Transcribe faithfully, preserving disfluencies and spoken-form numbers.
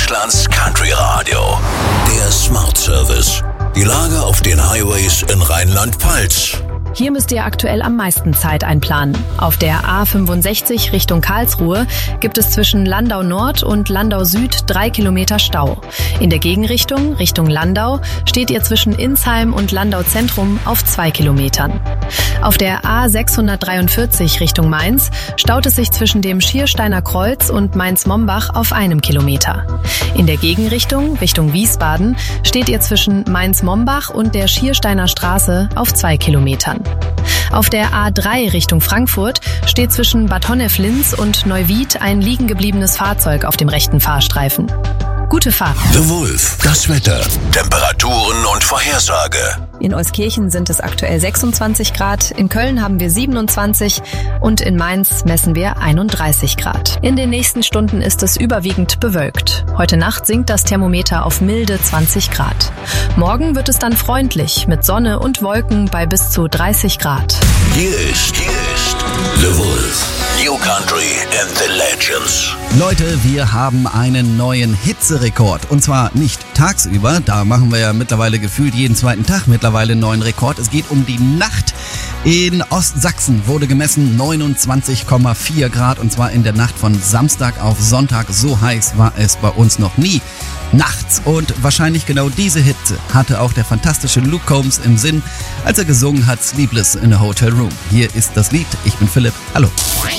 Deutschlands Country Radio. Der Smart Service. Die Lage auf den Highways in Rheinland-Pfalz. Hier müsst ihr aktuell am meisten Zeit einplanen. Auf der A fünfundsechzig Richtung Karlsruhe gibt es zwischen Landau Nord und Landau Süd drei Kilometer Stau. In der Gegenrichtung, Richtung Landau, steht ihr zwischen Insheim und Landau Zentrum auf zwei Kilometern. Auf der A sechshundertdreiundvierzig Richtung Mainz staut es sich zwischen dem Schiersteiner Kreuz und Mainz-Mombach auf einem Kilometer. In der Gegenrichtung, Richtung Wiesbaden, steht ihr zwischen Mainz-Mombach und der Schiersteiner Straße auf zwei Kilometern. Auf der A drei Richtung Frankfurt steht zwischen Bad Honnef-Linz und Neuwied ein liegen gebliebenes Fahrzeug auf dem rechten Fahrstreifen. Gute Fahrt. The Wolf, das Wetter, Temperaturen und Vorhersage. In Euskirchen sind es aktuell sechsundzwanzig Grad, in Köln haben wir siebenundzwanzig und in Mainz messen wir einunddreißig Grad. In den nächsten Stunden ist es überwiegend bewölkt. Heute Nacht sinkt das Thermometer auf milde zwanzig Grad. Morgen wird es dann freundlich mit Sonne und Wolken bei bis zu dreißig Grad. Hier ist, hier ist The Wolf. New Country and the Legends. Leute, wir haben einen neuen Hitzerekord. Und zwar nicht tagsüber, da machen wir ja mittlerweile gefühlt jeden zweiten Tag mittlerweile einen neuen Rekord. Es geht um die Nacht. In Ostsachsen wurde gemessen neunundzwanzig Komma vier Grad und zwar in der Nacht von Samstag auf Sonntag. So heiß war es bei uns noch nie nachts. Und wahrscheinlich genau diese Hitze hatte auch der fantastische Luke Combs im Sinn, als er gesungen hat Sleepless in a Hotel Room. Hier ist das Lied. Ich bin Philipp. Hallo.